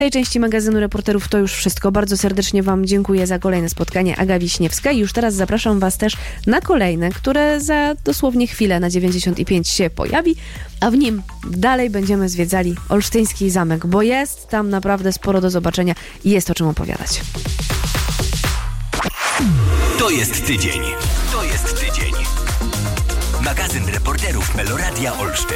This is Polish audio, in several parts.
W tej części magazynu Reporterów to już wszystko. Bardzo serdecznie Wam dziękuję za kolejne spotkanie. Aga Wiśniewska i już teraz zapraszam Was też na kolejne, które za dosłownie chwilę na 95 się pojawi, a w nim dalej będziemy zwiedzali Olsztyński Zamek, bo jest tam naprawdę sporo do zobaczenia i jest o czym opowiadać. To jest tydzień. To jest tydzień. Magazyn Reporterów Meloradia Olsztyn.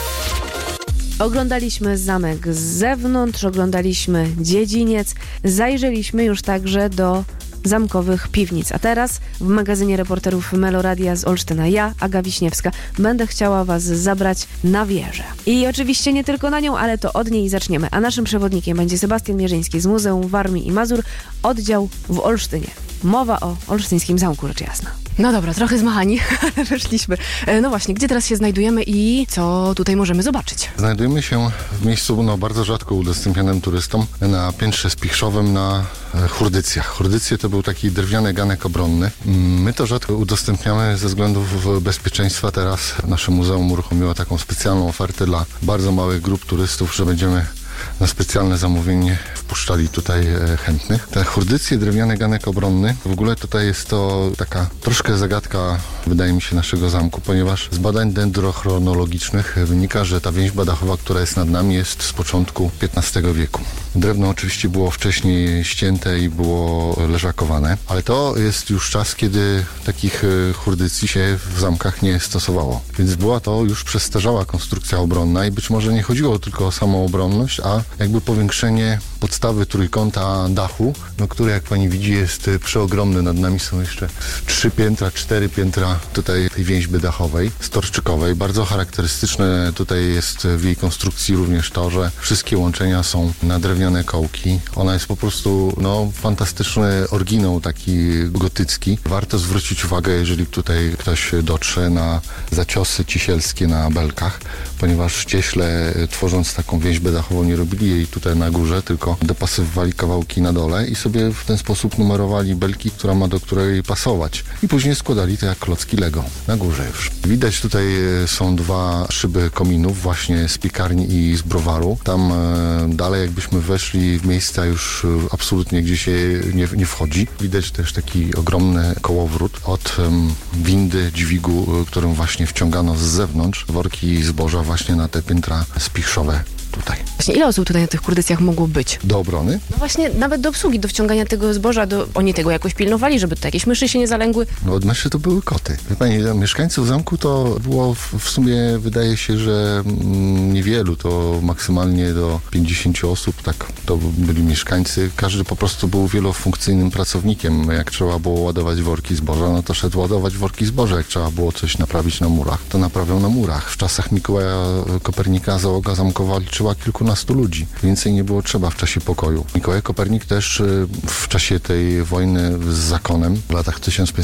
Oglądaliśmy zamek z zewnątrz, oglądaliśmy dziedziniec, zajrzeliśmy już także do zamkowych piwnic. A teraz w magazynie Reporterów Meloradia z Olsztyna ja, Aga Wiśniewska, będę chciała Was zabrać na wieżę. I oczywiście nie tylko na nią, ale to od niej zaczniemy. A naszym przewodnikiem będzie Sebastian Mierzyński z Muzeum Warmii i Mazur, oddział w Olsztynie. Mowa o Olsztyńskim Zamku, rzecz jasna. No dobra, trochę zmachani, ale wyszliśmy. No właśnie, gdzie teraz się znajdujemy i co tutaj możemy zobaczyć? Znajdujemy się w miejscu bardzo rzadko udostępnianym turystom na piętrze spichrzowym na Hurdycjach. Hurdycje to był taki drewniany ganek obronny. My to rzadko udostępniamy ze względów bezpieczeństwa. Teraz nasze muzeum uruchomiło taką specjalną ofertę dla bardzo małych grup turystów, że będziemy na specjalne zamówienie wpuszczali tutaj chętnych. Te Hurdycje, drewniany ganek obronny, w ogóle tutaj jest to taka troszkę zagadka, wydaje mi się, naszego zamku, ponieważ z badań dendrochronologicznych wynika, że ta więźba dachowa, która jest nad nami, jest z początku XV wieku. Drewno oczywiście było wcześniej ścięte i było leżakowane, ale to jest już czas, kiedy takich hurdycji się w zamkach nie stosowało. Więc była to już przestarzała konstrukcja obronna i być może nie chodziło tylko o samą obronność, a jakby powiększenie podstawy trójkąta dachu, który jak pani widzi jest przeogromny. Nad nami są jeszcze 3 piętra, 4 piętra tutaj tej więźby dachowej, storczykowej. Bardzo charakterystyczne tutaj jest w jej konstrukcji również to, że wszystkie łączenia są na drewniane kołki. Ona jest po prostu fantastyczny oryginał taki gotycki. Warto zwrócić uwagę, jeżeli tutaj ktoś dotrze, na zaciosy cisielskie na belkach, ponieważ cieśle, tworząc taką więźbę dachową, nie robili jej tutaj na górze, tylko dopasowywali kawałki na dole i sobie w ten sposób numerowali belki, która ma do której pasować. I później składali to jak klocki Lego na górze już. Widać tutaj są 2 szyby kominów właśnie z piekarni i z browaru. Tam dalej jakbyśmy weszli w miejsca już absolutnie gdzie się nie wchodzi. Widać też taki ogromny kołowrót od windy, dźwigu, którym właśnie wciągano z zewnątrz worki zboża właśnie na te piętra spichrzowe tutaj. Właśnie ile osób tutaj na tych Hurdycjach mogło być? Do obrony? No właśnie, nawet do obsługi, do wciągania tego zboża, oni tego jakoś pilnowali, żeby to jakieś myszy się nie zalęgły? Od myszy to były koty. Wie pani, mieszkańców zamku to było w sumie, wydaje się, że niewielu, to maksymalnie do 50 osób, tak, to byli mieszkańcy. Każdy po prostu był wielofunkcyjnym pracownikiem. Jak trzeba było ładować worki zboża, to szedł ładować worki zboża. Jak trzeba było coś naprawić na murach, to naprawiał na murach. W czasach Mikołaja Kopernika załoga zamkowa liczyła kilkunastu ludzi. Więcej nie było trzeba w czasie pokoju. Mikołaj Kopernik też w czasie tej wojny z zakonem w latach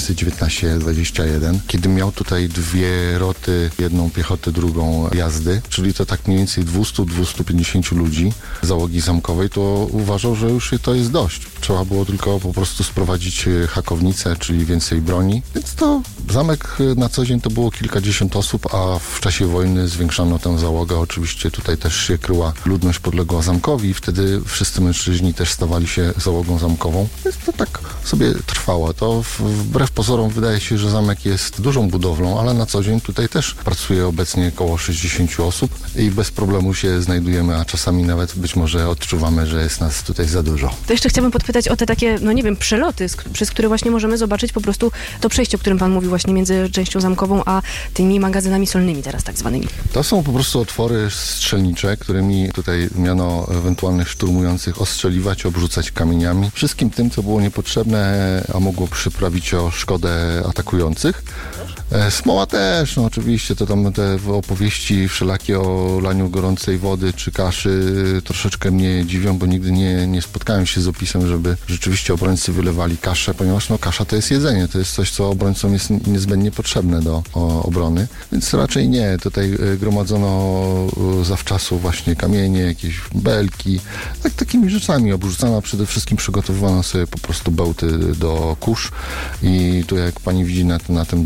1519-21, kiedy miał tutaj 2 roty, jedną piechotę, drugą jazdy, czyli to tak mniej więcej 200-250 ludzi załogi zamkowej, to uważał, że już to jest dość. Trzeba było tylko po prostu sprowadzić hakownicę, czyli więcej broni. Więc to zamek na co dzień to było kilkadziesiąt osób, a w czasie wojny zwiększano tę załogę. Oczywiście tutaj też się kryła ludność podległa zamkowi i wtedy wszyscy mężczyźni też stawali się załogą zamkową. Więc to tak sobie trwało. To wbrew pozorom wydaje się, że zamek jest dużą budowlą, ale na co dzień tutaj też pracuje obecnie około 60 osób i bez problemu się znajdujemy, a czasami nawet być może odczuwamy, że jest nas tutaj za dużo. To jeszcze chciałabym podpytać o te takie, przeloty, przez które właśnie możemy zobaczyć po prostu to przejście, o którym pan mówił właśnie między częścią zamkową, a tymi magazynami solnymi teraz tak zwanymi. To są po prostu otwory strzelnicze, którymi tutaj miano ewentualnych szturmujących ostrzeliwać, obrzucać kamieniami. Wszystkim tym, co było niepotrzebne, a mogło przyprawić o szkodę atakujących. Smoła też, oczywiście, to tam te opowieści wszelakie o laniu gorącej wody czy kaszy troszeczkę mnie dziwią, bo nigdy nie spotkałem się z opisem, żeby rzeczywiście obrońcy wylewali kaszę, ponieważ kasza to jest jedzenie, to jest coś, co obrońcom jest niezbędnie potrzebne do obrony, więc raczej nie. Tutaj gromadzono zawczasu właśnie kamienie, jakieś belki, takimi rzeczami obrzucano, przede wszystkim przygotowywano sobie po prostu bełty do kusz i tu jak pani widzi na tym dystansie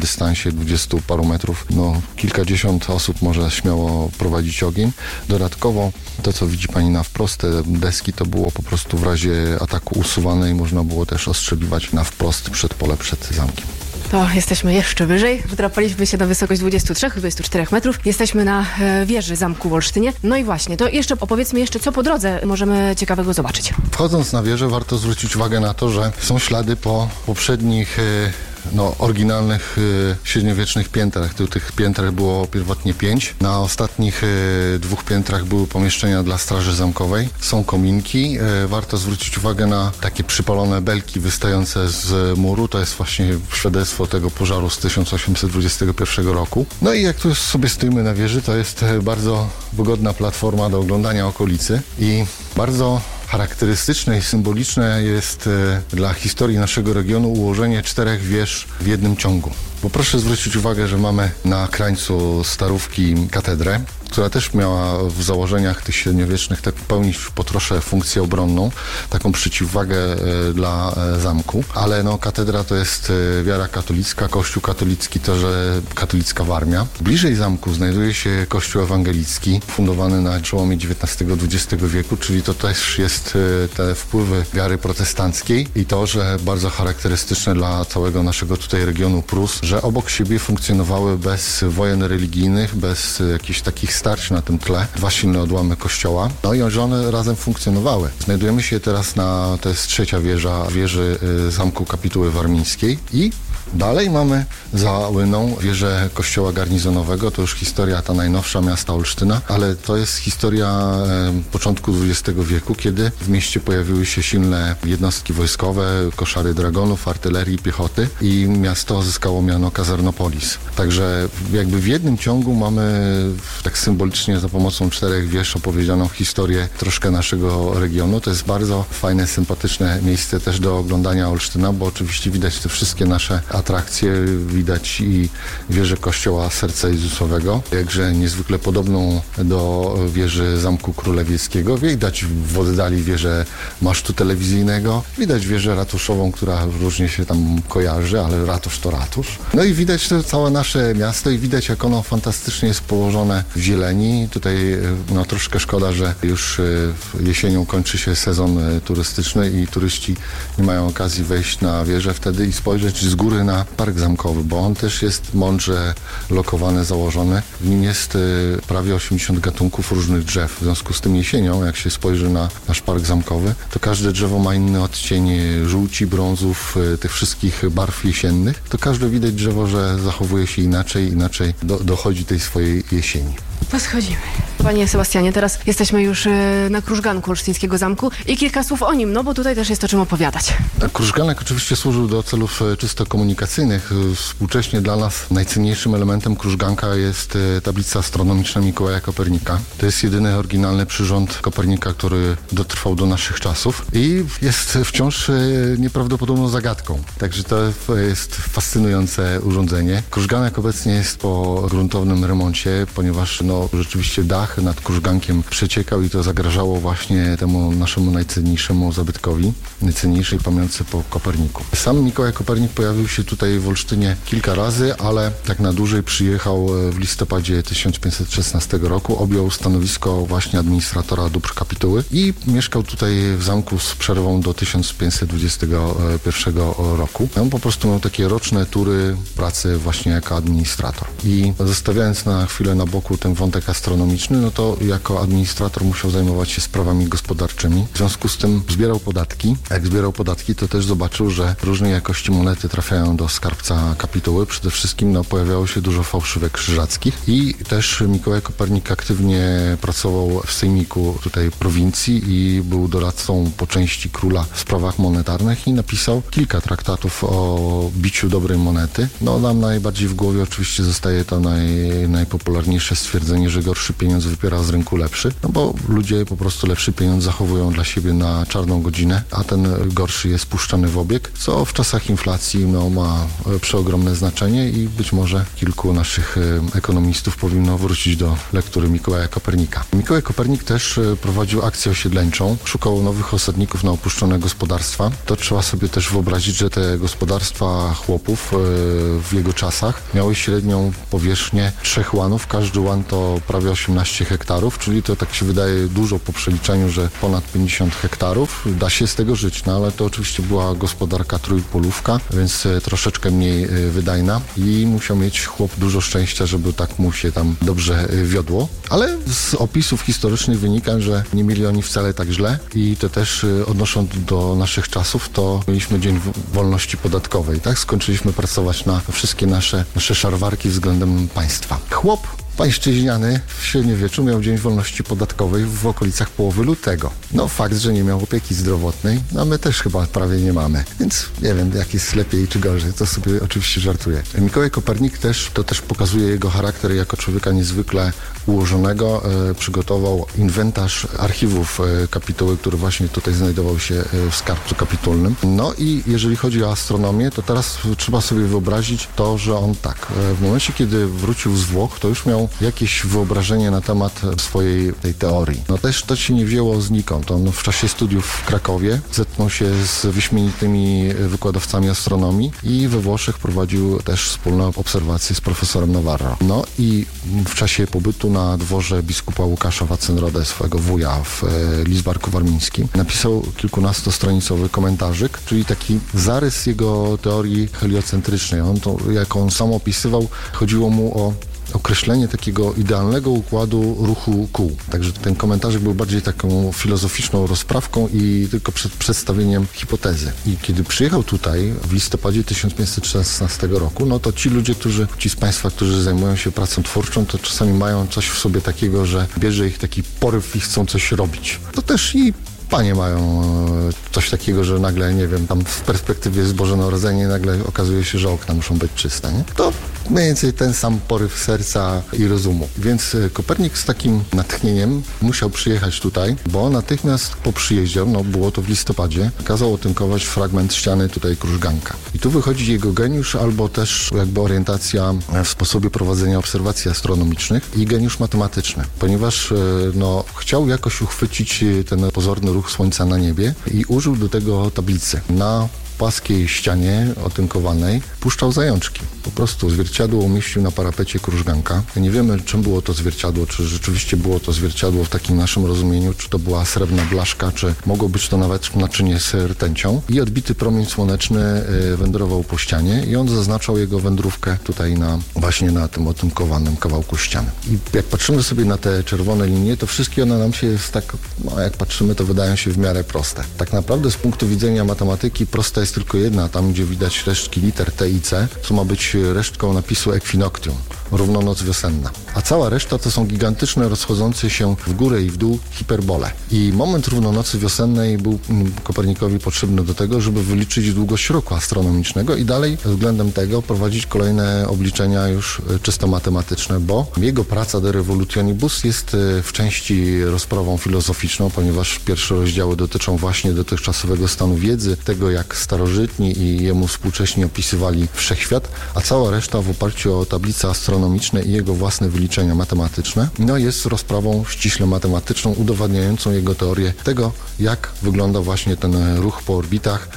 dystansie 20 paru metrów, no kilkadziesiąt osób może śmiało prowadzić ogień. Dodatkowo to, co widzi pani na wprost, te deski to było po prostu w razie ataku usuwane i można było też ostrzeliwać na wprost przed pole, przed zamkiem. To jesteśmy jeszcze wyżej. Wdrapaliśmy się na wysokość 23-24 metrów. Jesteśmy na wieży zamku w Olsztynie. No i właśnie, to jeszcze opowiedzmy jeszcze, co po drodze możemy ciekawego zobaczyć. Wchodząc na wieżę, warto zwrócić uwagę na to, że są ślady po poprzednich oryginalnych średniowiecznych piętrach. Tych pięter było pierwotnie 5. Na ostatnich 2 piętrach były pomieszczenia dla straży zamkowej. Są kominki. Warto zwrócić uwagę na takie przypalone belki wystające z muru. To jest właśnie świadectwo tego pożaru z 1821 roku. No i jak tu sobie stoimy na wieży, to jest bardzo wygodna platforma do oglądania okolicy i bardzo charakterystyczne i symboliczne jest dla historii naszego regionu ułożenie 4 wież w jednym ciągu. Bo proszę zwrócić uwagę, że mamy na krańcu Starówki katedrę, która też miała w założeniach tych średniowiecznych tak pełnić po trosze funkcję obronną, taką przeciwwagę dla zamku. Ale katedra to jest wiara katolicka, kościół katolicki to, że katolicka Warmia. Bliżej zamku znajduje się kościół ewangelicki, fundowany na przełomie XIX-XX wieku, czyli to też jest te wpływy wiary protestanckiej i to, że bardzo charakterystyczne dla całego naszego tutaj regionu Prus, że obok siebie funkcjonowały bez wojen religijnych, bez jakichś takich starć na tym tle 2 silne odłamy kościoła. No i one razem funkcjonowały. Znajdujemy się teraz to jest 3. wieża wieży zamku kapituły warmińskiej i dalej mamy za Łyną wieżę kościoła garnizonowego, to już historia ta najnowsza miasta Olsztyna, ale to jest historia początku XX wieku, kiedy w mieście pojawiły się silne jednostki wojskowe, koszary dragonów, artylerii, piechoty i miasto zyskało miano Kazarnopolis. Także jakby w jednym ciągu mamy tak symbolicznie za pomocą 4 wież opowiedzianą historię troszkę naszego regionu. To jest bardzo fajne, sympatyczne miejsce też do oglądania Olsztyna, bo oczywiście widać te wszystkie nasze atrakcje, widać i wieżę kościoła Serca Jezusowego, jakże niezwykle podobną do wieży Zamku Królewieckiego. Widać w oddali wieżę masztu telewizyjnego, widać wieżę ratuszową, która różnie się tam kojarzy, ale ratusz to ratusz. No i widać to całe nasze miasto i widać, jak ono fantastycznie jest położone w zieleni. Tutaj troszkę szkoda, że już jesienią kończy się sezon turystyczny i turyści nie mają okazji wejść na wieżę wtedy i spojrzeć z góry na park zamkowy, bo on też jest mądrze lokowany, założony. W nim jest prawie 80 gatunków różnych drzew. W związku z tym jesienią, jak się spojrzy na nasz park zamkowy, to każde drzewo ma inny odcień żółci, brązów, tych wszystkich barw jesiennych. To każde widać drzewo, że zachowuje się inaczej dochodzi tej swojej jesieni. Poschodzimy. Panie Sebastianie, teraz jesteśmy już na krużganku Olsztyńskiego Zamku i kilka słów o nim, bo tutaj też jest o czym opowiadać. Krużganek oczywiście służył do celów czysto komunikacyjnych. Współcześnie dla nas najcenniejszym elementem krużganka jest tablica astronomiczna Mikołaja Kopernika. To jest jedyny oryginalny przyrząd Kopernika, który dotrwał do naszych czasów i jest wciąż nieprawdopodobną zagadką. Także to jest fascynujące urządzenie. Krużganek obecnie jest po gruntownym remoncie, ponieważ rzeczywiście dach nad krużgankiem przeciekał i to zagrażało właśnie temu naszemu najcenniejszemu zabytkowi, najcenniejszej pamiątce po Koperniku. Sam Mikołaj Kopernik pojawił się tutaj w Olsztynie kilka razy, ale tak na dłużej przyjechał w listopadzie 1516 roku, objął stanowisko właśnie administratora dóbr kapituły i mieszkał tutaj w zamku z przerwą do 1521 roku. On po prostu miał takie roczne tury pracy właśnie jako administrator. I zostawiając na chwilę na boku ten wątek astronomiczny, to jako administrator musiał zajmować się sprawami gospodarczymi. W związku z tym zbierał podatki. Jak zbierał podatki, to też zobaczył, że różnej jakości monety trafiają do skarbca kapituły. Przede wszystkim pojawiało się dużo fałszywych krzyżackich i też Mikołaj Kopernik aktywnie pracował w sejmiku tutaj prowincji i był doradcą po części króla w sprawach monetarnych i napisał kilka traktatów o biciu dobrej monety. Nam najbardziej w głowie oczywiście zostaje to najpopularniejsze stwierdzenie, że gorszy pieniądz wypiera z rynku lepszy, no bo ludzie po prostu lepszy pieniądz zachowują dla siebie na czarną godzinę, a ten gorszy jest puszczany w obieg, co w czasach inflacji ma przeogromne znaczenie i być może kilku naszych ekonomistów powinno wrócić do lektury Mikołaja Kopernika. Mikołaj Kopernik też prowadził akcję osiedleńczą, szukał nowych osadników na opuszczone gospodarstwa. To trzeba sobie też wyobrazić, że te gospodarstwa chłopów w jego czasach miały średnią powierzchnię 3 łanów. Każdy łan to prawie 18 hektarów, czyli to tak się wydaje dużo po przeliczeniu, że ponad 50 hektarów. Da się z tego żyć, no ale to oczywiście była gospodarka trójpolówka, więc troszeczkę mniej wydajna i musiał mieć chłop dużo szczęścia, żeby tak mu się tam dobrze wiodło. Ale z opisów historycznych wynika, że nie mieli oni wcale tak źle i to też odnosząc do naszych czasów, to mieliśmy dzień wolności podatkowej, tak? Skończyliśmy pracować na wszystkie nasze szarwarki względem państwa. Chłop pańszczyźniany w średniowieczu miał dzień wolności podatkowej w okolicach połowy lutego. No fakt, że nie miał opieki zdrowotnej, no my też chyba prawie nie mamy. Więc nie wiem, jak jest lepiej czy gorzej, to sobie oczywiście żartuję. Mikołaj Kopernik też pokazuje jego charakter jako człowieka niezwykle ułożonego. Przygotował inwentarz archiwów kapituły, który właśnie tutaj znajdował się w skarbcu kapitulnym. No i jeżeli chodzi o astronomię, to teraz trzeba sobie wyobrazić to, że on tak, w momencie kiedy wrócił z Włoch, to już miał jakieś wyobrażenie na temat swojej tej teorii. No też to się nie wzięło znikąd. On w czasie studiów w Krakowie zetknął się z wyśmienitymi wykładowcami astronomii i we Włoszech prowadził też wspólne obserwacje z profesorem Navarro. No i w czasie pobytu na dworze biskupa Łukasza Wacynrodę, swojego wuja w Lidzbarku Warmińskim, napisał kilkunastostronicowy komentarzyk, czyli taki zarys jego teorii heliocentrycznej. Jak on sam opisywał, chodziło mu o określenie takiego idealnego układu ruchu kół. Także ten komentarz był bardziej taką filozoficzną rozprawką i tylko przedstawieniem hipotezy. I kiedy przyjechał tutaj w listopadzie 1516 roku, no to ci z Państwa, którzy zajmują się pracą twórczą, to czasami mają coś w sobie takiego, że bierze ich taki poryw i chcą coś robić. To też i panie mają coś takiego, że nagle, nie wiem, tam w perspektywie jest Boże Narodzenie, nagle okazuje się, że okna muszą być czyste, nie? To mniej więcej ten sam poryw serca i rozumu. Więc Kopernik z takim natchnieniem musiał przyjechać tutaj, bo natychmiast po przyjeździe, no było to w listopadzie, kazał otynkować fragment ściany tutaj krużganka. I tu wychodzi jego geniusz albo też jakby orientacja w sposobie prowadzenia obserwacji astronomicznych i geniusz matematyczny, ponieważ chciał jakoś uchwycić ten pozorny ruch Słońca na niebie i użył do tego tablicy. Na płaskiej ścianie otynkowanej puszczał zajączki. Po prostu zwierciadło umieścił na parapecie krużganka. Nie wiemy, czym było to zwierciadło, czy rzeczywiście było to zwierciadło w takim naszym rozumieniu, czy to była srebrna blaszka, czy mogło być to nawet naczynie z rtęcią. I odbity promień słoneczny wędrował po ścianie i on zaznaczał jego wędrówkę tutaj właśnie na tym otynkowanym kawałku ściany. I jak patrzymy sobie na te czerwone linie, to wszystkie one nam się jak patrzymy, to wydają się w miarę proste. Tak naprawdę z punktu widzenia matematyki prosta jest tylko jedna, tam gdzie widać resztki liter T i C, co ma być resztką napisu equinoctium, równonoc wiosenna. A cała reszta to są gigantyczne, rozchodzące się w górę i w dół hiperbole. I moment równonocy wiosennej był Kopernikowi potrzebny do tego, żeby wyliczyć długość roku astronomicznego i dalej względem tego prowadzić kolejne obliczenia już czysto matematyczne, bo jego praca De Revolutionibus jest w części rozprawą filozoficzną, ponieważ pierwsze rozdziały dotyczą właśnie dotychczasowego stanu wiedzy, tego jak starożytni i jemu współcześni opisywali wszechświat, a cała reszta w oparciu o tablice astronomiczne i jego własne wyliczenia matematyczne, jest rozprawą ściśle matematyczną, udowadniającą jego teorię tego, jak wygląda właśnie ten ruch po orbitach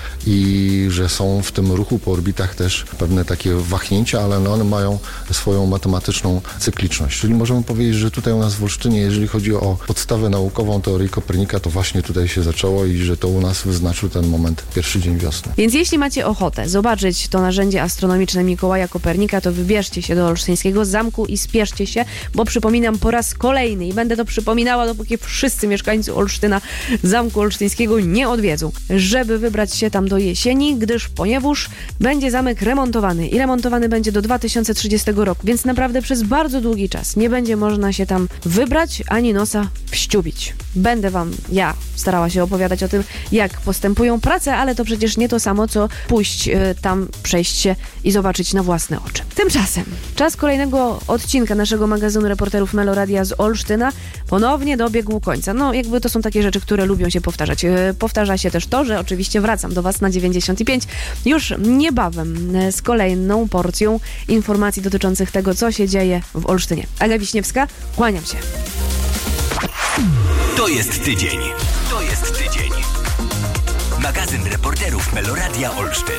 i że są w tym ruchu po orbitach też pewne takie wahnięcia, ale one mają swoją matematyczną cykliczność. Czyli możemy powiedzieć, że tutaj u nas w Olsztynie, jeżeli chodzi o podstawę naukową teorii Kopernika, to właśnie tutaj się zaczęło i że to u nas wyznaczył ten moment, pierwszy dzień wiosny. Więc jeśli macie ochotę zobaczyć to narzędzie astronomiczne Mikołaja Kopernika, to wybierzcie się do Olsztyńskiego Zamku i spieszcie się, bo przypominam po raz kolejny i będę to przypominała, dopóki wszyscy mieszkańcy Olsztyna Zamku Olsztyńskiego nie odwiedzą, żeby wybrać się tam do jesieni, ponieważ będzie zamek remontowany i remontowany będzie do 2030 roku, więc naprawdę przez bardzo długi czas nie będzie można się tam wybrać ani nosa wściubić. Będę wam starała się opowiadać o tym, jak postępują prace, ale to przecież nie to samo, co pójść tam, przejść się i zobaczyć na własne oczy. Tymczasem czas kolejnego kolejnego odcinka naszego magazynu reporterów Meloradia z Olsztyna ponownie dobiegł końca. No jakby to są takie rzeczy, które lubią się powtarzać. Powtarza się też to, że oczywiście wracam do Was na 95 już niebawem z kolejną porcją informacji dotyczących tego, co się dzieje w Olsztynie. Aga Wiśniewska, kłaniam się. To jest tydzień. To jest tydzień. Magazyn reporterów Meloradia Olsztyn.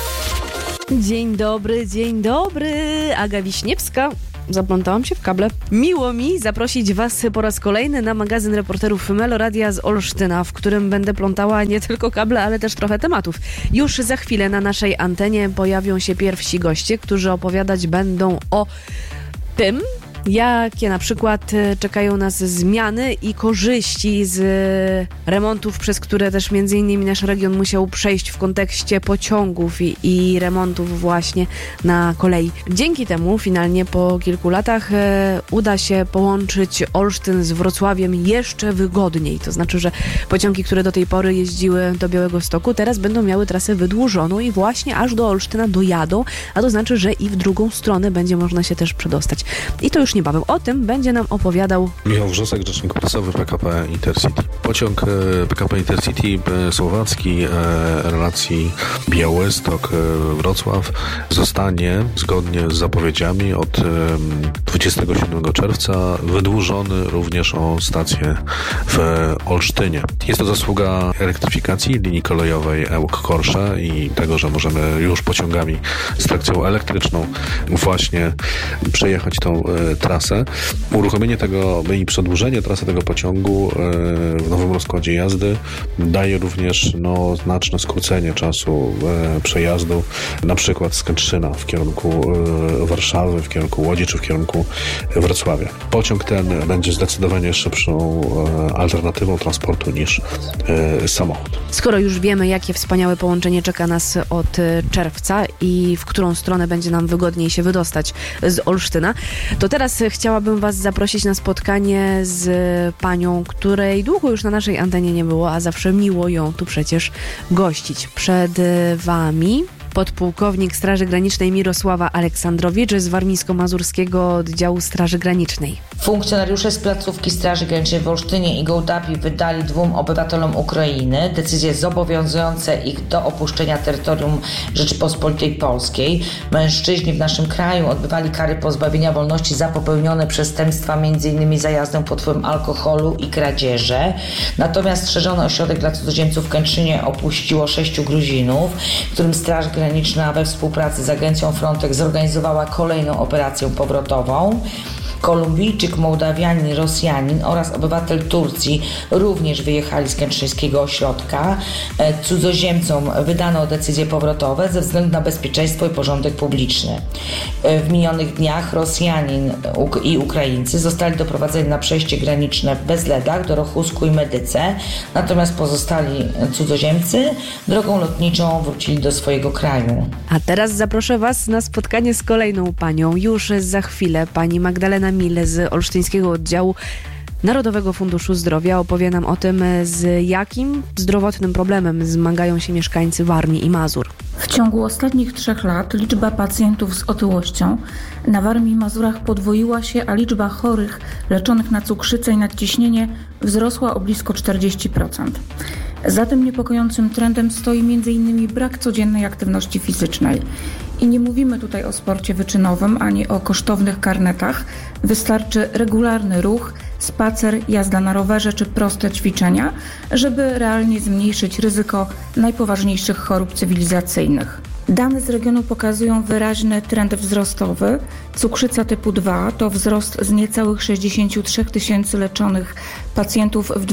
Dzień dobry. Aga Wiśniewska. Zaplątałam się w kable. Miło mi zaprosić Was po raz kolejny na magazyn reporterów Meloradia z Olsztyna, w którym będę plątała nie tylko kable, ale też trochę tematów. Już za chwilę na naszej antenie pojawią się pierwsi goście, którzy opowiadać będą o tym, jakie na przykład czekają nas zmiany i korzyści z remontów, przez które też między innymi nasz region musiał przejść w kontekście pociągów i remontów właśnie na kolei. Dzięki temu finalnie po kilku latach uda się połączyć Olsztyn z Wrocławiem jeszcze wygodniej. To znaczy, że pociągi, które do tej pory jeździły do Białegostoku, teraz będą miały trasę wydłużoną i właśnie aż do Olsztyna dojadą, a to znaczy, że i w drugą stronę będzie można się też przedostać. I to już niebawem. O tym będzie nam opowiadał Michał Wrzosek, rzecznik prasowy PKP Intercity. Pociąg PKP Intercity słowacki relacji Białystok-Wrocław zostanie zgodnie z zapowiedziami od 27 czerwca wydłużony również o stację w Olsztynie. Jest to zasługa elektryfikacji linii kolejowej Ełk-Korsze i tego, że możemy już pociągami z trakcją elektryczną właśnie przejechać tą trasę. Uruchomienie tego i przedłużenie trasy tego pociągu w nowym rozkładzie jazdy daje również znaczne skrócenie czasu przejazdu, na przykład z Kętrzyna w kierunku Warszawy, w kierunku Łodzi czy w kierunku Wrocławia. Pociąg ten będzie zdecydowanie szybszą alternatywą transportu niż samochód. Skoro już wiemy, jakie wspaniałe połączenie czeka nas od czerwca i w którą stronę będzie nam wygodniej się wydostać z Olsztyna, to teraz chciałabym Was zaprosić na spotkanie z panią, której długo już na naszej antenie nie było, a zawsze miło ją tu przecież gościć. Przed Wami podpułkownik Straży Granicznej Mirosława Aleksandrowicz z Warmińsko-Mazurskiego Oddziału Straży Granicznej. Funkcjonariusze z placówki Straży Granicznej w Olsztynie i Gołdapi wydali 2 obywatelom Ukrainy decyzje zobowiązujące ich do opuszczenia terytorium Rzeczypospolitej Polskiej. Mężczyźni w naszym kraju odbywali kary pozbawienia wolności za popełnione przestępstwa, m.in. za jazdę pod wpływem alkoholu i kradzieże. Natomiast strzeżony ośrodek dla cudzoziemców w Kętrzynie opuściło 6 Gruzinów, którym Straż Graniczna we współpracy z agencją Frontex zorganizowała kolejną operację powrotową. Kolumbijczyk, Mołdawianin, Rosjanin oraz obywatel Turcji również wyjechali z kętrzyńskiego ośrodka. Cudzoziemcom wydano decyzje powrotowe ze względu na bezpieczeństwo i porządek publiczny. W minionych dniach Rosjanin i Ukraińcy zostali doprowadzeni na przejście graniczne w Bezledach, Dorochusku i Medyce, natomiast pozostali cudzoziemcy drogą lotniczą wrócili do swojego kraju. A teraz zaproszę Was na spotkanie z kolejną panią. Już za chwilę pani Magdalena Mile z Olsztyńskiego Oddziału Narodowego Funduszu Zdrowia opowie nam o tym, z jakim zdrowotnym problemem zmagają się mieszkańcy Warmii i Mazur. W ciągu ostatnich 3 lat liczba pacjentów z otyłością na Warmii i Mazurach podwoiła się, a liczba chorych leczonych na cukrzycę i nadciśnienie wzrosła o blisko 40%. Za tym niepokojącym trendem stoi m.in. brak codziennej aktywności fizycznej. I nie mówimy tutaj o sporcie wyczynowym ani o kosztownych karnetach. Wystarczy regularny ruch, spacer, jazda na rowerze czy proste ćwiczenia, żeby realnie zmniejszyć ryzyko najpoważniejszych chorób cywilizacyjnych. Dane z regionu pokazują wyraźny trend wzrostowy. Cukrzyca typu 2 to wzrost z niecałych 63 tysięcy leczonych pacjentów w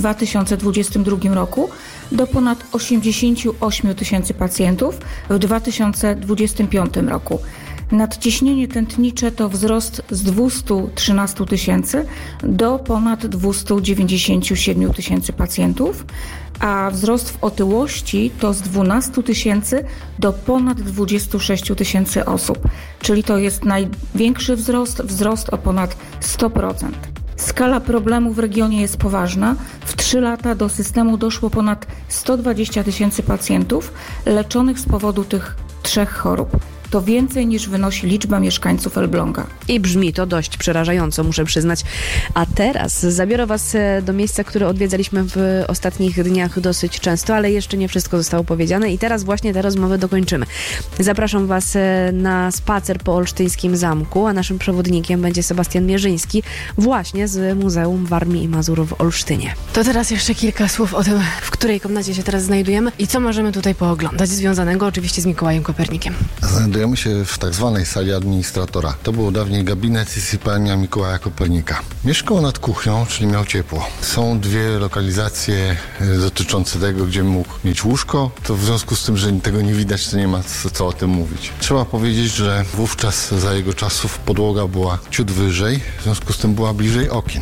2022 roku do ponad 88 tysięcy pacjentów w 2025 roku. Nadciśnienie tętnicze to wzrost z 213 tysięcy do ponad 297 tysięcy pacjentów, a wzrost w otyłości to z 12 tysięcy do ponad 26 tysięcy osób, czyli to jest największy wzrost o ponad 100%. Skala problemu w regionie jest poważna. W 3 lata do systemu doszło ponad 120 tysięcy pacjentów leczonych z powodu tych 3 chorób. to więcej niż wynosi liczba mieszkańców Elbląga. I brzmi to dość przerażająco, muszę przyznać. A teraz zabiorę Was do miejsca, które odwiedzaliśmy w ostatnich dniach dosyć często, ale jeszcze nie wszystko zostało powiedziane i teraz właśnie tę rozmowę dokończymy. Zapraszam Was na spacer po olsztyńskim zamku, a naszym przewodnikiem będzie Sebastian Mierzyński właśnie z Muzeum Warmii i Mazur w Olsztynie. To teraz jeszcze kilka słów o tym, w której komnacie się teraz znajdujemy i co możemy tutaj pooglądać, związanego oczywiście z Mikołajem Kopernikiem. Znajdujemy się w tak zwanej sali administratora. To był dawniej gabinet i sypialnia Mikołaja Kopernika. Mieszkał nad kuchnią, czyli miał ciepło. Są dwie lokalizacje dotyczące tego, gdzie mógł mieć łóżko. To w związku z tym, że tego nie widać, to nie ma co o tym mówić. Trzeba powiedzieć, że wówczas za jego czasów podłoga była ciut wyżej, w związku z tym była bliżej okien.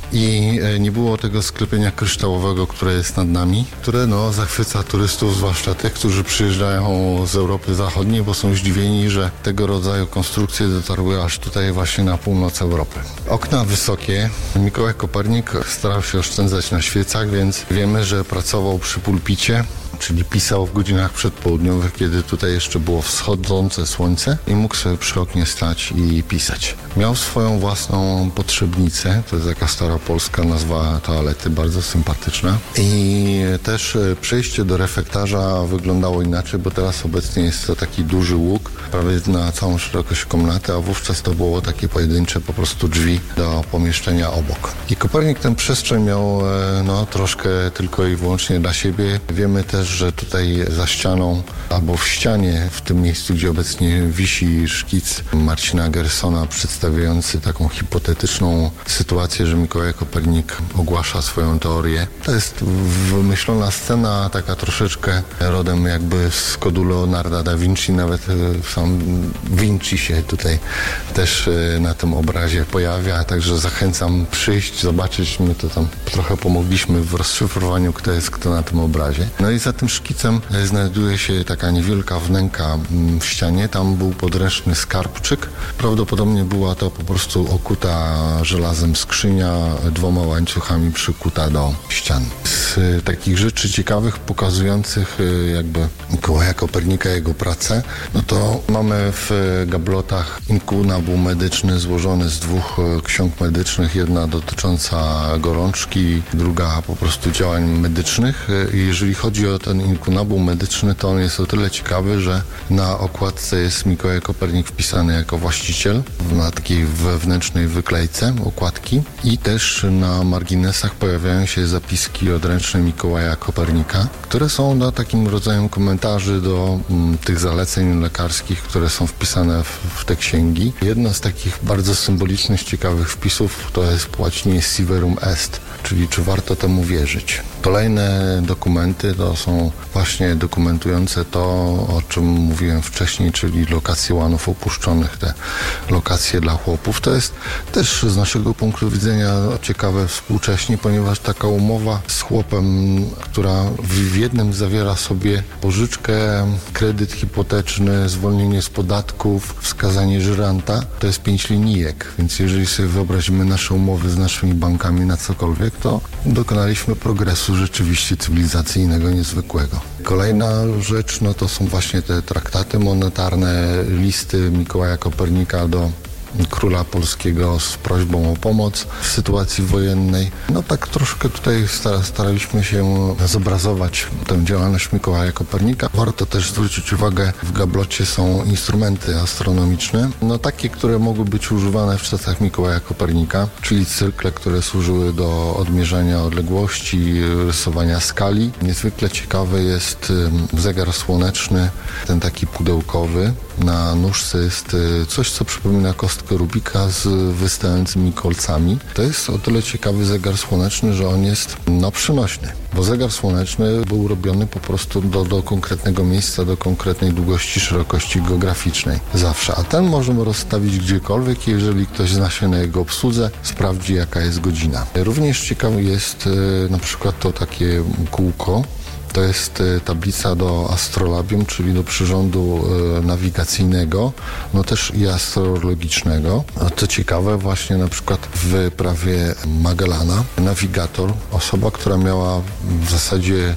I nie było tego sklepienia kryształowego, które jest nad nami, które zachwyca turystów, zwłaszcza tych, którzy przyjeżdżają z Europy Zachodniej, bo są zdziwieni, że tego rodzaju konstrukcje dotarły aż tutaj właśnie na północ Europy. Okna wysokie. Mikołaj Kopernik starał się oszczędzać na świecach, więc wiemy, że pracował przy pulpicie, czyli pisał w godzinach przedpołudniowych, kiedy tutaj jeszcze było wschodzące słońce i mógł sobie przy oknie stać i pisać. Miał swoją własną potrzebnicę, to jest taka staropolska nazwa toalety, bardzo sympatyczna. I też przejście do refektarza wyglądało inaczej, bo teraz obecnie jest to taki duży łuk, prawie na całą szerokość komnaty, a wówczas to było takie pojedyncze po prostu drzwi do pomieszczenia obok. I Kopernik tę przestrzeń miał troszkę tylko i wyłącznie dla siebie. Wiemy też, że tutaj za ścianą albo w ścianie, w tym miejscu, gdzie obecnie wisi szkic Marcina Gersona przedstawiający taką hipotetyczną sytuację, że Mikołaj Kopernik ogłasza swoją teorię. To jest wymyślona scena, taka troszeczkę rodem jakby z kodu Leonarda da Vinci, nawet sam Vinci się tutaj też na tym obrazie pojawia, także zachęcam przyjść, zobaczyć. My to tam trochę pomogliśmy w rozszyfrowaniu, kto jest kto na tym obrazie. No i za tym szkicem znajduje się taka niewielka wnęka w ścianie. Tam był podręczny skarbczyk. Prawdopodobnie była to po prostu okuta żelazem skrzynia, 2 łańcuchami przykuta do ścian. Z takich rzeczy ciekawych, pokazujących jakby Mikołaja Kopernika, jego pracę, to mamy w gablotach inkunabul medyczny złożony z 2 ksiąg medycznych. Jedna dotycząca gorączki, druga po prostu działań medycznych. Jeżeli chodzi o ten inkunabul medyczny, to on jest o tyle ciekawy, że na okładce jest Mikołaj Kopernik wpisany jako właściciel na takiej wewnętrznej wyklejce okładki i też na marginesach pojawiają się zapiski odręczne Mikołaja Kopernika, które są takim rodzajem komentarzy do tych zaleceń lekarskich, które są wpisane w te księgi. Jedno z takich bardzo symbolicznych, ciekawych wpisów to jest po łacinie Siverum Est, czyli czy warto temu wierzyć. Kolejne dokumenty to są właśnie dokumentujące to, o czym mówiłem wcześniej, czyli lokacje łanów opuszczonych, te lokacje dla chłopów. To jest też z naszego punktu widzenia ciekawe współcześnie, ponieważ taka umowa z chłopem, która w jednym zawiera sobie pożyczkę, kredyt hipoteczny, zwolnienie z podatków, wskazanie żyranta, to jest 5 linijek, więc jeżeli sobie wyobrazimy nasze umowy z naszymi bankami na cokolwiek, to dokonaliśmy progresu rzeczywiście cywilizacyjnego niezwykłego. Kolejna rzecz, to są właśnie te traktaty monetarne, listy Mikołaja Kopernika do króla polskiego z prośbą o pomoc w sytuacji wojennej. Tak troszkę tutaj staraliśmy się zobrazować tę działalność Mikołaja Kopernika. Warto też zwrócić uwagę, w gablocie są instrumenty astronomiczne, takie, które mogły być używane w czasach Mikołaja Kopernika, czyli cyrkle, które służyły do odmierzania odległości, rysowania skali. Niezwykle ciekawy jest zegar słoneczny, ten taki pudełkowy. Na nóżce jest coś, co przypomina kostkę Rubika z wystającymi kolcami. To jest o tyle ciekawy zegar słoneczny, że on jest przynośny, bo zegar słoneczny był robiony po prostu do konkretnego miejsca, do konkretnej długości, szerokości geograficznej zawsze, a ten możemy rozstawić gdziekolwiek, jeżeli ktoś zna się na jego obsłudze, sprawdzi, jaka jest godzina. Również ciekawe jest na przykład to takie kółko. To jest tablica do astrolabium, czyli do przyrządu nawigacyjnego, też i astrologicznego. Co ciekawe, właśnie na przykład w prawie Magellana nawigator, osoba, która miała w zasadzie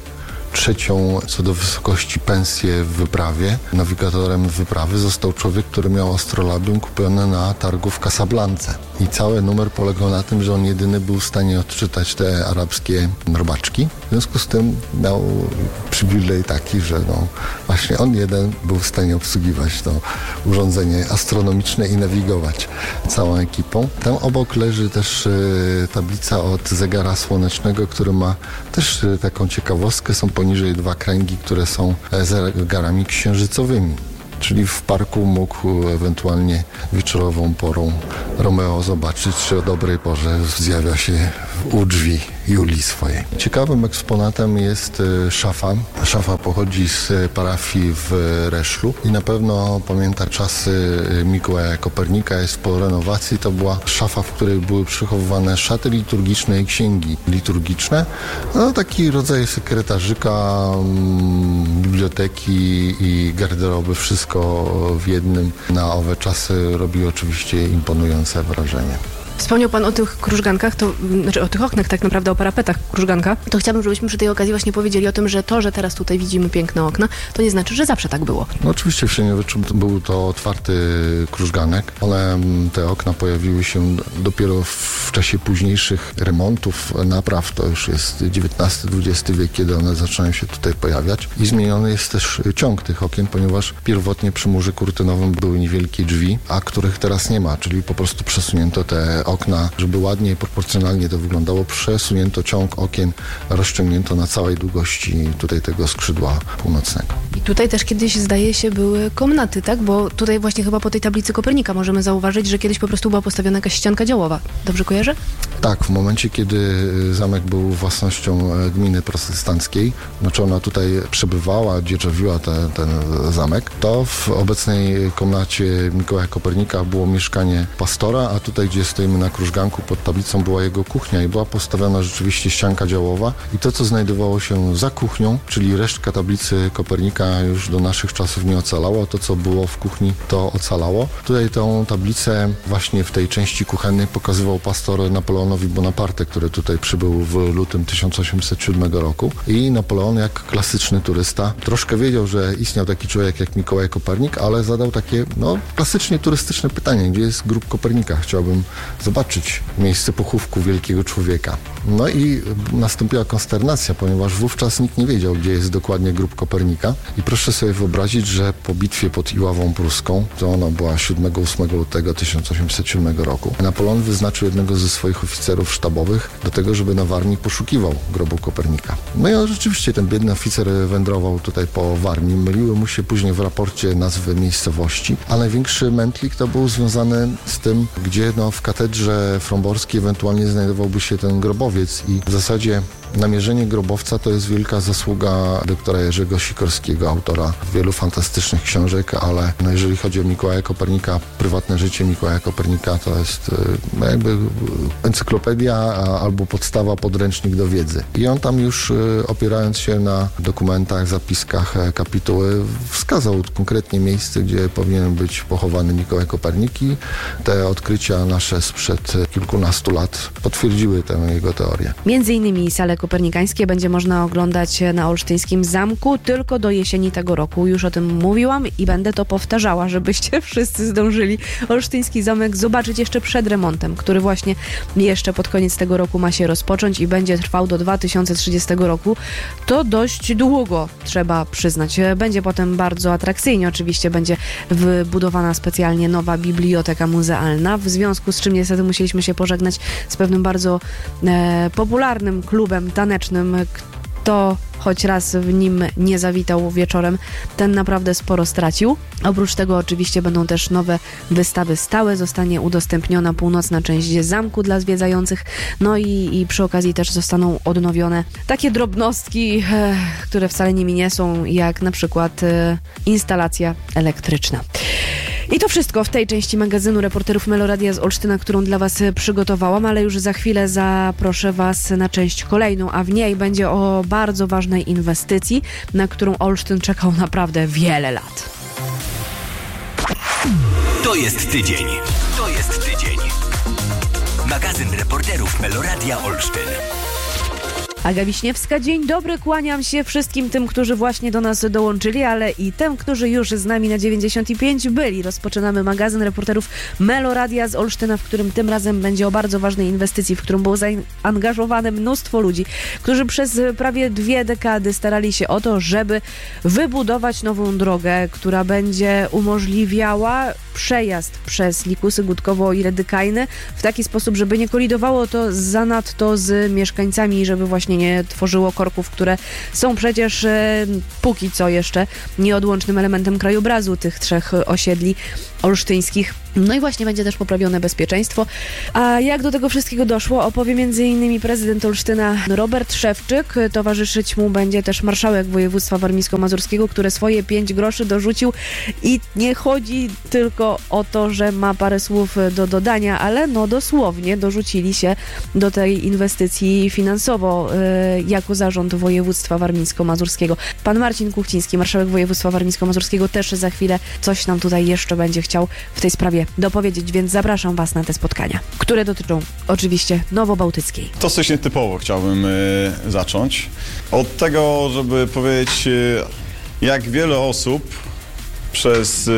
trzecią co do wysokości pensję w wyprawie. Nawigatorem wyprawy został człowiek, który miał astrolabium kupione na targu w Casablance. I cały numer polegał na tym, że on jedyny był w stanie odczytać te arabskie robaczki. W związku z tym miał przywilej taki, że właśnie on jeden był w stanie obsługiwać to urządzenie astronomiczne i nawigować całą ekipą. Tam obok leży też tablica od zegara słonecznego, który ma też taką ciekawostkę. Są poniżej 2 kręgi, które są zegarami księżycowymi. Czyli w parku mógł ewentualnie wieczorową porą Romeo zobaczyć, czy o dobrej porze zjawia się u drzwi Julii swojej. Ciekawym eksponatem jest szafa. Szafa pochodzi z parafii w Reszlu i na pewno pamięta czasy Mikołaja Kopernika. Jest po renowacji. To była szafa, w której były przechowywane szaty liturgiczne i księgi liturgiczne. Taki rodzaj sekretarzyka, biblioteki i garderoby, wszystko w jednym. Na owe czasy robi oczywiście imponujące wrażenie. Wspomniał Pan o tych krużgankach, o tych oknach tak naprawdę, o parapetach krużganka. To chciałbym, żebyśmy przy tej okazji właśnie powiedzieli o tym, że to, że teraz tutaj widzimy piękne okna, to nie znaczy, że zawsze tak było. Oczywiście w średniowieczu był to otwarty krużganek. Te okna pojawiły się dopiero w czasie późniejszych remontów, napraw. To już jest XIX-XX wiek, kiedy one zaczynają się tutaj pojawiać. I zmieniony jest też ciąg tych okien, ponieważ pierwotnie przy murze kurtynowym były niewielkie drzwi, a których teraz nie ma, czyli po prostu przesunięto te okna, żeby ładnie i proporcjonalnie to wyglądało. Przesunięto ciąg okien, rozciągnięto na całej długości tutaj tego skrzydła północnego. I tutaj też kiedyś, zdaje się, były komnaty, tak? Bo tutaj właśnie chyba po tej tablicy Kopernika możemy zauważyć, że kiedyś po prostu była postawiona jakaś ścianka działowa. Dobrze kojarzę? Tak, w momencie, kiedy zamek był własnością gminy protestanckiej, znaczy ona tutaj przebywała, dzierżawiła ten zamek, to w obecnej komnacie Mikołaja Kopernika było mieszkanie pastora, a tutaj, gdzie stoimy na krużganku pod tablicą, była jego kuchnia i była postawiona rzeczywiście ścianka działowa i to, co znajdowało się za kuchnią, czyli resztka tablicy Kopernika już do naszych czasów nie ocalało, to, co było w kuchni, to ocalało. Tutaj tą tablicę właśnie w tej części kuchennej pokazywał pastor Napoleonowi Bonaparte, który tutaj przybył w lutym 1807 roku i Napoleon, jak klasyczny turysta, troszkę wiedział, że istniał taki człowiek jak Mikołaj Kopernik, ale zadał takie, klasycznie turystyczne pytanie, gdzie jest grób Kopernika? Chciałbym zobaczyć miejsce pochówku wielkiego człowieka. No i nastąpiła konsternacja, ponieważ wówczas nikt nie wiedział, gdzie jest dokładnie grób Kopernika. I proszę sobie wyobrazić, że po bitwie pod Iławą Pruską, to ona była 7-8 lutego 1807 roku, Napoleon wyznaczył jednego ze swoich oficerów sztabowych do tego, żeby na Warmii poszukiwał grobu Kopernika. No i rzeczywiście ten biedny oficer wędrował tutaj po Warmii. Myliły mu się później w raporcie nazwy miejscowości, a największy mętlik to był związany z tym, gdzie w katedrze fromborskiej ewentualnie znajdowałby się ten grobowiec i w zasadzie namierzenie grobowca to jest wielka zasługa doktora Jerzego Sikorskiego, autora wielu fantastycznych książek, ale jeżeli chodzi o Mikołaja Kopernika, prywatne życie Mikołaja Kopernika to jest jakby encyklopedia albo podstawa, podręcznik do wiedzy. I on tam już opierając się na dokumentach, zapiskach, kapituły, wskazał konkretnie miejsce, gdzie powinien być pochowany Mikołaj Kopernik i te odkrycia nasze sprzed kilkunastu lat potwierdziły tę jego teorię. Między innymi salę kopernikańskie będzie można oglądać na Olsztyńskim Zamku tylko do jesieni tego roku. Już o tym mówiłam i będę to powtarzała, żebyście wszyscy zdążyli Olsztyński Zamek zobaczyć jeszcze przed remontem, który właśnie jeszcze pod koniec tego roku ma się rozpocząć i będzie trwał do 2030 roku. To dość długo, trzeba przyznać. Będzie potem bardzo atrakcyjnie. Oczywiście będzie wybudowana specjalnie nowa biblioteka muzealna, w związku z czym niestety musieliśmy się pożegnać z pewnym bardzo popularnym klubem tanecznym. Kto choć raz w nim nie zawitał wieczorem, ten naprawdę sporo stracił. Oprócz tego oczywiście będą też nowe wystawy stałe, zostanie udostępniona północna część zamku dla zwiedzających, no i przy okazji też zostaną odnowione takie drobnostki, które wcale nimi nie są, jak na przykład instalacja elektryczna. I to wszystko w tej części magazynu Reporterów Meloradia z Olsztyna, którą dla Was przygotowałam, ale już za chwilę zaproszę Was na część kolejną, a w niej będzie o bardzo ważnej inwestycji, na którą Olsztyn czekał naprawdę wiele lat. To jest tydzień. To jest tydzień. Magazyn Reporterów Meloradia Olsztyn. Aga Wiśniewska, dzień dobry, kłaniam się wszystkim tym, którzy właśnie do nas dołączyli, ale i tym, którzy już z nami na 95 byli. Rozpoczynamy magazyn reporterów Meloradia z Olsztyna, w którym tym razem będzie o bardzo ważnej inwestycji, w którą było zaangażowane mnóstwo ludzi, którzy przez prawie 2 dekady starali się o to, żeby wybudować nową drogę, która będzie umożliwiała przejazd przez Likusy, Gutkowo i Redykajny w taki sposób, żeby nie kolidowało to zanadto z mieszkańcami i żeby właśnie nie tworzyło korków, które są przecież póki co jeszcze nieodłącznym elementem krajobrazu tych 3 osiedli olsztyńskich. No i właśnie będzie też poprawione bezpieczeństwo. A jak do tego wszystkiego doszło, opowie m.in. prezydent Olsztyna Robert Szewczyk. Towarzyszyć mu będzie też marszałek województwa warmińsko-mazurskiego, który swoje 5 groszy dorzucił i nie chodzi tylko o to, że ma parę słów do dodania, ale no dosłownie dorzucili się do tej inwestycji finansowo jako zarząd województwa warmińsko-mazurskiego. Pan Marcin Kuchciński, marszałek województwa warmińsko-mazurskiego, też za chwilę coś nam tutaj jeszcze będzie chciał w tej sprawie dopowiedzieć, więc zapraszam Was na te spotkania, które dotyczą oczywiście Nowobałtyckiej. To coś nietypowo chciałbym zacząć. Od tego, żeby powiedzieć, jak wiele osób przez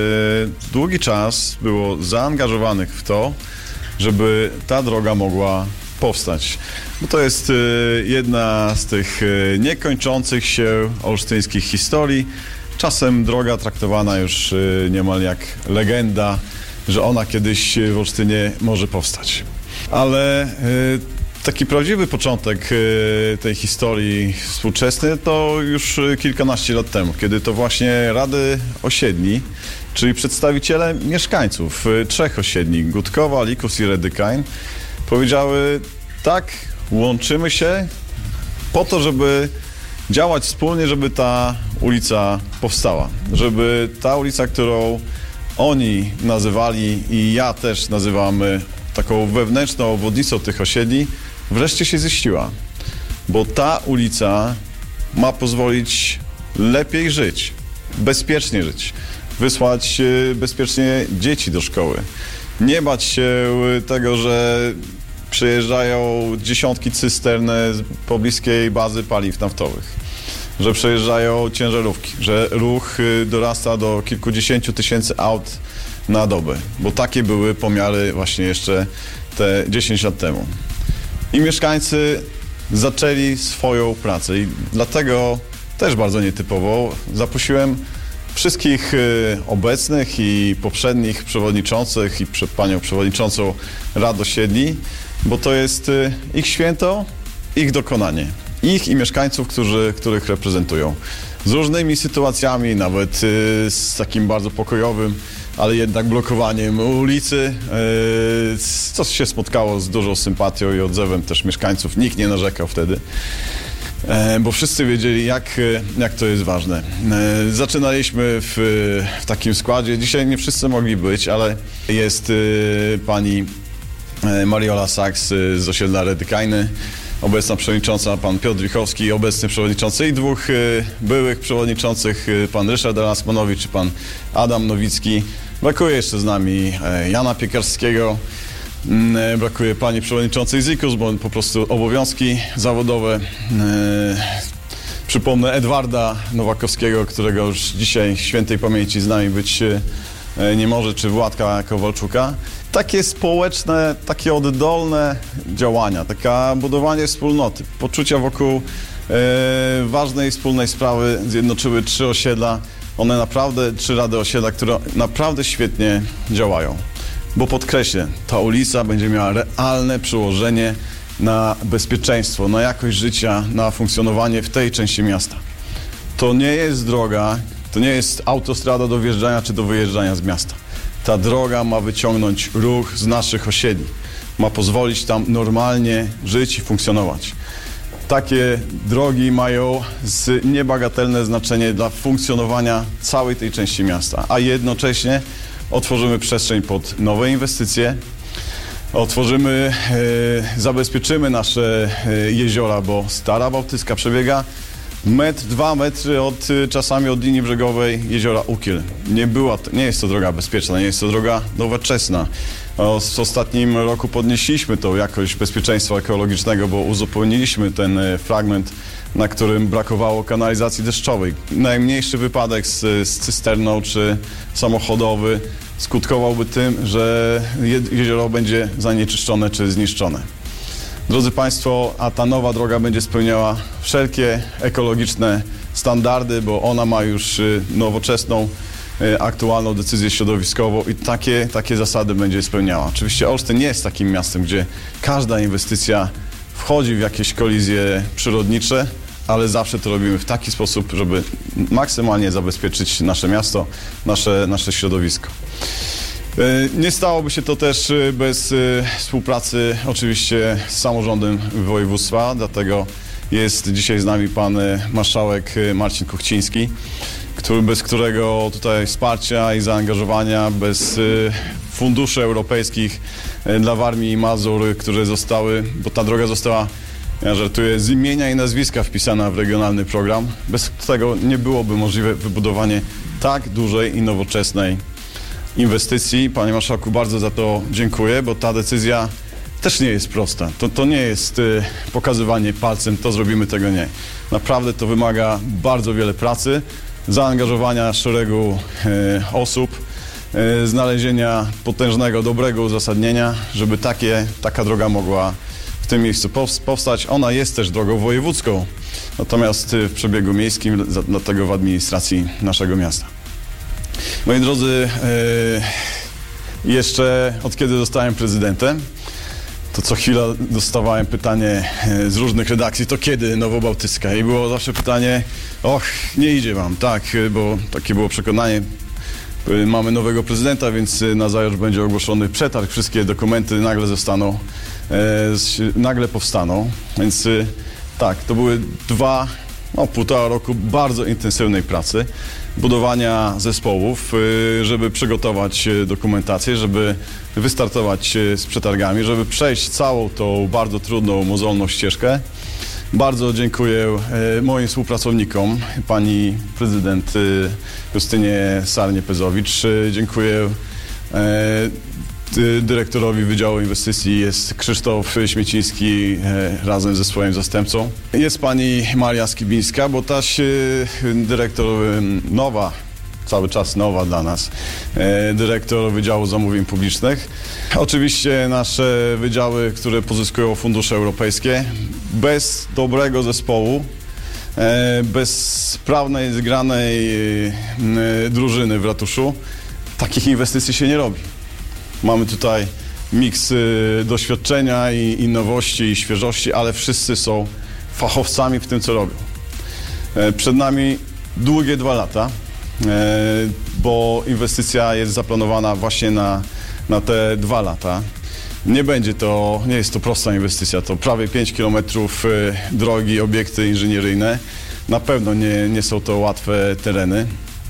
długi czas było zaangażowanych w to, żeby ta droga mogła powstać. Bo to jest jedna z tych niekończących się olsztyńskich historii. Czasem droga traktowana już niemal jak legenda, że ona kiedyś w Olsztynie może powstać. Ale taki prawdziwy początek tej historii współczesnej to już kilkanaście lat temu, kiedy to właśnie rady osiedli, czyli przedstawiciele mieszkańców 3 osiedli, Gutkowa, Likus i Redykajn, powiedziały: tak, łączymy się po to, żeby działać wspólnie, żeby ta ulica powstała. Żeby ta ulica, którą oni nazywali i ja też nazywam taką wewnętrzną obwodnicą tych osiedli, wreszcie się ziściła. Bo ta ulica ma pozwolić lepiej żyć, bezpiecznie żyć, wysłać bezpiecznie dzieci do szkoły. Nie bać się tego, że przejeżdżają dziesiątki cystern z pobliskiej bazy paliw naftowych, że przejeżdżają ciężarówki, że ruch dorasta do kilkudziesięciu tysięcy aut na dobę, bo takie były pomiary właśnie jeszcze te 10 lat temu. I mieszkańcy zaczęli swoją pracę i dlatego też bardzo nietypowo zaprosiłem wszystkich obecnych i poprzednich przewodniczących i przed panią przewodniczącą rad osiedli, bo to jest ich święto, ich dokonanie. Ich i mieszkańców, których reprezentują. Z różnymi sytuacjami, nawet z takim bardzo pokojowym, ale jednak blokowaniem ulicy, co się spotkało z dużą sympatią i odzewem też mieszkańców. Nikt nie narzekał wtedy, bo wszyscy wiedzieli, jak to jest ważne. Zaczynaliśmy w takim składzie. Dzisiaj nie wszyscy mogli być, ale jest pani Mariola Saks z osiedla Redykajny, obecna przewodnicząca, pan Piotr Wichowski, obecny przewodniczący i 2 byłych przewodniczących, pan Ryszard Lasmanowicz i pan Adam Nowicki. Brakuje jeszcze z nami Jana Piekarskiego, brakuje pani przewodniczącej Zikus, bo po prostu obowiązki zawodowe. Przypomnę Edwarda Nowakowskiego, którego już dzisiaj świętej pamięci z nami być nie może, czy Władka Kowalczuka. Takie społeczne, takie oddolne działania, taka budowanie wspólnoty, poczucia wokół ważnej wspólnej sprawy zjednoczyły 3 osiedla. One naprawdę, 3 rady osiedla, które naprawdę świetnie działają. Bo podkreślę, ta ulica będzie miała realne przełożenie na bezpieczeństwo, na jakość życia, na funkcjonowanie w tej części miasta. To nie jest droga, to nie jest autostrada do wjeżdżania czy do wyjeżdżania z miasta. Ta droga ma wyciągnąć ruch z naszych osiedli. Ma pozwolić tam normalnie żyć i funkcjonować. Takie drogi mają niebagatelne znaczenie dla funkcjonowania całej tej części miasta, a jednocześnie otworzymy przestrzeń pod nowe inwestycje, zabezpieczymy nasze jeziora, bo Stara Bałtycka przebiega 2 metry czasami od linii brzegowej jeziora Ukiel. Nie jest to droga bezpieczna, nie jest to droga nowoczesna. W ostatnim roku podnieśliśmy tą jakość bezpieczeństwa ekologicznego, bo uzupełniliśmy ten fragment, na którym brakowało kanalizacji deszczowej. Najmniejszy wypadek z cysterną czy samochodowy skutkowałby tym, że jezioro będzie zanieczyszczone czy zniszczone. Drodzy Państwo, a ta nowa droga będzie spełniała wszelkie ekologiczne standardy, bo ona ma już nowoczesną, aktualną decyzję środowiskową i takie zasady będzie spełniała. Oczywiście Olsztyn nie jest takim miastem, gdzie każda inwestycja wchodzi w jakieś kolizje przyrodnicze, ale zawsze to robimy w taki sposób, żeby maksymalnie zabezpieczyć nasze miasto, nasze środowisko. Nie stałoby się to też bez współpracy oczywiście z samorządem województwa, dlatego jest dzisiaj z nami pan marszałek Marcin Kuchciński, bez którego tutaj wsparcia i zaangażowania, bez funduszy europejskich dla Warmii i Mazur, które zostały, bo ta droga została, ja żartuję, z imienia i nazwiska wpisana w regionalny program. Bez tego nie byłoby możliwe wybudowanie tak dużej i nowoczesnej inwestycji. Panie marszałku, bardzo za to dziękuję, bo ta decyzja też nie jest prosta. To nie jest pokazywanie palcem, to zrobimy, tego nie. Naprawdę to wymaga bardzo wiele pracy, zaangażowania szeregu osób, znalezienia potężnego, dobrego uzasadnienia, żeby taka droga mogła w tym miejscu powstać. Ona jest też drogą wojewódzką, natomiast w przebiegu miejskim, dlatego w administracji naszego miasta. Moi drodzy, jeszcze od kiedy zostałem prezydentem, to co chwila dostawałem pytanie z różnych redakcji, to kiedy Nowobałtycka? I było zawsze pytanie, nie idzie wam, tak, bo takie było przekonanie. Mamy nowego prezydenta, więc nazajutrz będzie ogłoszony przetarg, wszystkie dokumenty nagle powstaną, więc tak, to były 1,5 roku bardzo intensywnej pracy, budowania zespołów, żeby przygotować dokumentację, żeby wystartować z przetargami, żeby przejść całą tą bardzo trudną, mozolną ścieżkę. Bardzo dziękuję moim współpracownikom, pani prezydent Justynie Sarnie-Pezowicz. Dziękuję dyrektorowi Wydziału Inwestycji, jest Krzysztof Śmieciński razem ze swoim zastępcą. Jest pani Maria Skibińska, bo też dyrektor nowa, cały czas nowa dla nas, dyrektor Wydziału Zamówień Publicznych. Oczywiście nasze wydziały, które pozyskują fundusze europejskie. Bez dobrego zespołu, bez sprawnej, zgranej drużyny w ratuszu takich inwestycji się nie robi. Mamy tutaj miks doświadczenia i nowości, i świeżości, ale wszyscy są fachowcami w tym, co robią. Przed nami długie 2 lata, bo inwestycja jest zaplanowana właśnie na te 2 lata. Nie jest to prosta inwestycja, to prawie 5 km drogi, obiekty inżynieryjne. Na pewno nie są to łatwe tereny.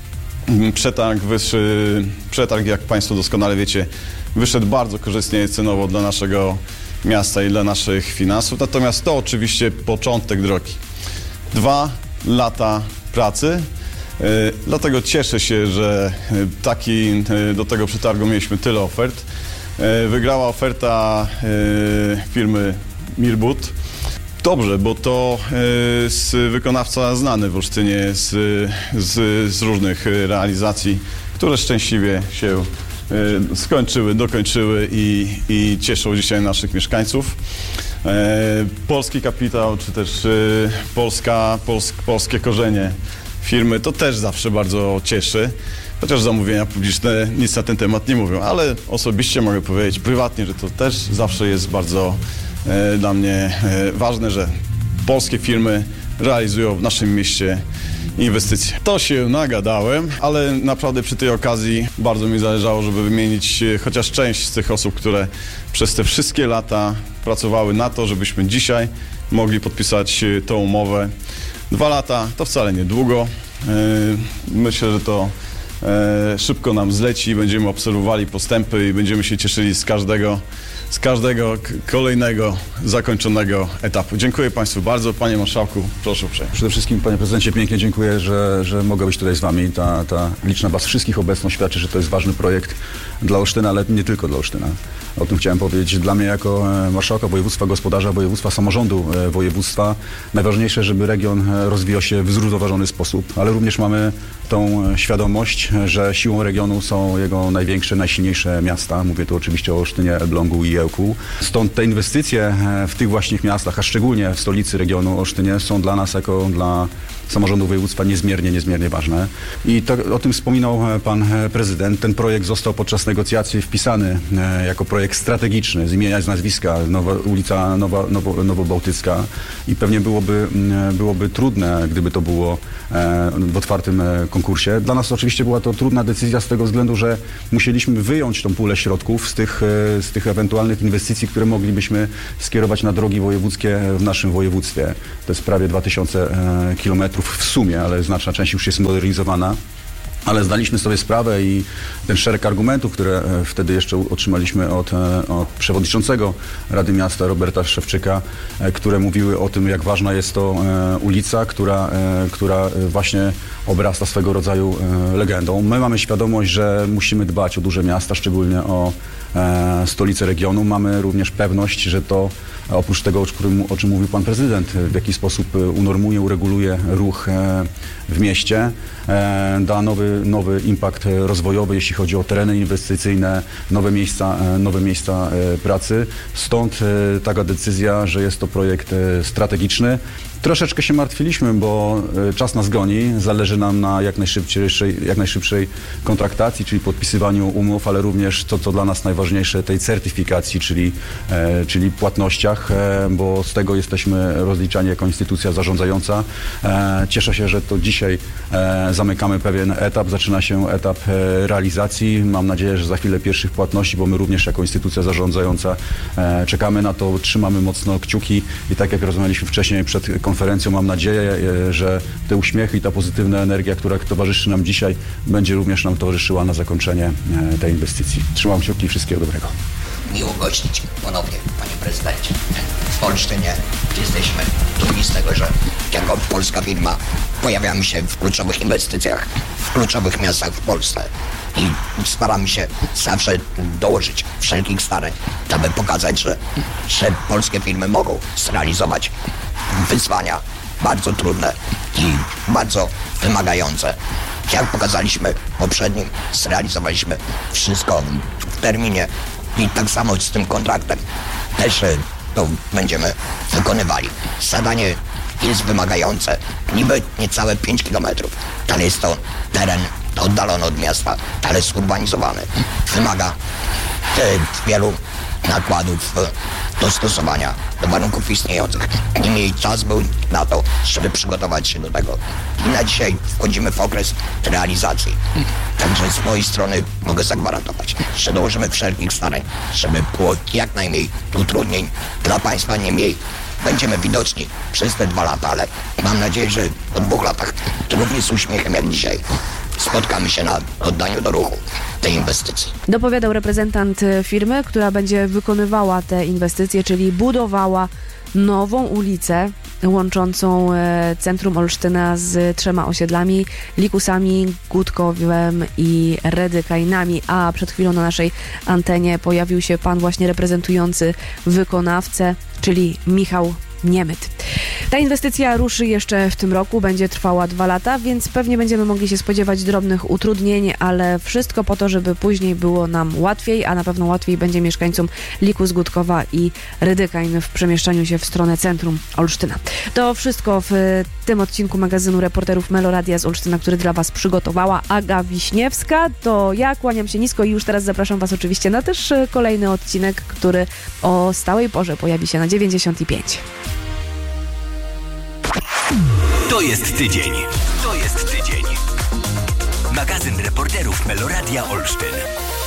Przetarg, jak Państwo doskonale wiecie, wyszedł bardzo korzystnie cenowo dla naszego miasta i dla naszych finansów. Natomiast to oczywiście początek drogi. 2 lata pracy. Dlatego cieszę się, że do tego przetargu mieliśmy tyle ofert. Wygrała oferta firmy Mirbut. Dobrze, bo to wykonawca znany w Olsztynie z różnych realizacji, które szczęśliwie się dokończyły i cieszą dzisiaj naszych mieszkańców. Polski kapitał, czy też polskie korzenie firmy, to też zawsze bardzo cieszy. Chociaż zamówienia publiczne nic na ten temat nie mówią, ale osobiście mogę powiedzieć prywatnie, że to też zawsze jest bardzo dla mnie ważne, że polskie firmy realizują w naszym mieście inwestycje. To się nagadałem, ale naprawdę przy tej okazji bardzo mi zależało, żeby wymienić chociaż część z tych osób, które przez te wszystkie lata pracowały na to, żebyśmy dzisiaj mogli podpisać tą umowę. 2 lata to wcale niedługo. Myślę, że to szybko nam zleci, będziemy obserwowali postępy i będziemy się cieszyli z każdego z każdego kolejnego zakończonego etapu. Dziękuję Państwu bardzo. Panie Marszałku, proszę uprzejmie. Przede wszystkim, Panie Prezydencie, pięknie dziękuję, że mogę być tutaj z Wami. Ta liczna Was wszystkich obecność świadczy, że to jest ważny projekt dla Olsztyna, ale nie tylko dla Olsztyna. O tym chciałem powiedzieć. Dla mnie jako marszałka województwa, gospodarza województwa, samorządu województwa najważniejsze, żeby region rozwijał się w zrównoważony sposób, ale również mamy tą świadomość, że siłą regionu są jego największe, najsilniejsze miasta. Mówię tu oczywiście o Olsztynie, Elblągu i Ełku. Stąd te inwestycje w tych właśnie miastach, a szczególnie w stolicy regionu Olsztynie, są dla nas jako dla samorządu województwa niezmiernie ważne. I to, o tym wspominał pan prezydent. Ten projekt został podczas negocjacji wpisany jako projekt strategiczny z imienia i z nazwiska ulica Nowobałtycka i pewnie byłoby trudne, gdyby to było w otwartym konkursie. Dla nas oczywiście była to trudna decyzja z tego względu, że musieliśmy wyjąć tą pulę środków z tych ewentualnych inwestycji, które moglibyśmy skierować na drogi wojewódzkie w naszym województwie. To jest prawie 2000 kilometrów w sumie, ale znaczna część już jest modernizowana. Ale zdaliśmy sobie sprawę i ten szereg argumentów, które wtedy jeszcze otrzymaliśmy od przewodniczącego Rady Miasta Roberta Szewczyka, które mówiły o tym, jak ważna jest to ulica, która właśnie obrasta swego rodzaju legendą. My mamy świadomość, że musimy dbać o duże miasta, szczególnie o stolicę regionu. Mamy również pewność, że to oprócz tego, o czym mówił pan prezydent, w jaki sposób unormuje, ureguluje ruch w mieście, da nowy impact rozwojowy, jeśli chodzi o tereny inwestycyjne, nowe miejsca pracy. Stąd taka decyzja, że jest to projekt strategiczny. Troszeczkę się martwiliśmy, bo czas nas goni. Zależy nam na jak najszybszej kontraktacji, czyli podpisywaniu umów, ale również to, co dla nas najważniejsze, tej certyfikacji, czyli płatnościach, bo z tego jesteśmy rozliczani jako instytucja zarządzająca. Cieszę się, że to dzisiaj zamykamy pewien etap, zaczyna się etap realizacji. Mam nadzieję, że za chwilę pierwszych płatności, bo my również jako instytucja zarządzająca czekamy na to, trzymamy mocno kciuki i tak jak rozmawialiśmy wcześniej przed konferencją, mam nadzieję, że te uśmiechy i ta pozytywna energia, która towarzyszy nam dzisiaj, będzie również nam towarzyszyła na zakończenie tej inwestycji. Trzymam kciuki i wszystkiego dobrego. Miło gościć ponownie, panie prezydencie, w Olsztynie. Jesteśmy dumni z tego, że jako polska firma pojawiamy się w kluczowych inwestycjach, w kluczowych miastach w Polsce i staramy się zawsze dołożyć wszelkich starań, aby pokazać, że polskie firmy mogą zrealizować wyzwania bardzo trudne i bardzo wymagające. Jak pokazaliśmy poprzednim, zrealizowaliśmy wszystko w terminie i tak samo z tym kontraktem też to będziemy wykonywali. Zadanie jest wymagające, niby niecałe 5 kilometrów, ale jest to teren oddalony od miasta, ale zurbanizowany. Wymaga wielu nakładów dostosowania do warunków istniejących. Niemniej czas był na to, żeby przygotować się do tego. I na dzisiaj wchodzimy w okres realizacji. Także z mojej strony mogę zagwarantować, że dołożymy wszelkich starań, żeby było jak najmniej utrudnień dla państwa, niemniej będziemy widoczni przez te 2 lata, ale mam nadzieję, że po 2 latach równie z uśmiechem jak dzisiaj spotkamy się na oddaniu do ruchu tej inwestycji. Dopowiadał reprezentant firmy, która będzie wykonywała te inwestycje, czyli budowała nową ulicę łączącą centrum Olsztyna z 3 osiedlami, Likusami, Gutkowem i Redykajnami, a przed chwilą na naszej antenie pojawił się pan właśnie reprezentujący wykonawcę, czyli Michał Niemyt. Ta inwestycja ruszy jeszcze w tym roku, będzie trwała 2 lata, więc pewnie będziemy mogli się spodziewać drobnych utrudnień, ale wszystko po to, żeby później było nam łatwiej, a na pewno łatwiej będzie mieszkańcom Likus, Gutkowa i Redykajn w przemieszczaniu się w stronę centrum Olsztyna. To wszystko w tym odcinku magazynu Reporterów Meloradia z Olsztyna, który dla Was przygotowała Aga Wiśniewska. To ja kłaniam się nisko i już teraz zapraszam Was oczywiście na też kolejny odcinek, który o stałej porze pojawi się na 95. To jest tydzień. To jest tydzień. Magazyn Reporterów Meloradia Olsztyn.